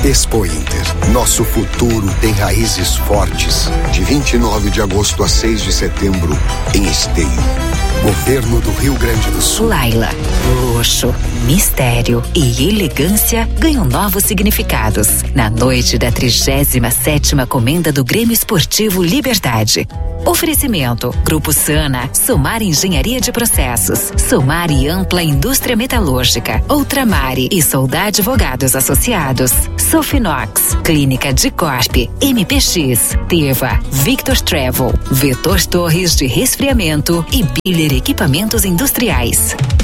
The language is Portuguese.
Expo Inter. Nosso futuro tem raízes fortes. De 29 de agosto a 6 de setembro, em Esteio. Governo do Rio Grande do Sul. Laila, luxo, mistério e elegância ganham novos significados na noite da 37ª Comenda do Grêmio Esportivo Liberdade. Oferecimento: Grupo Sana, Somar Engenharia de Processos, Somar e Ampla Indústria Metalúrgica, Ultramare e Soldar Advogados Associados, Sofinox, Clínica de Corp, MPX, Teva, Victor Travel, Vetor Torres de Resfriamento e Biller Equipamentos Industriais.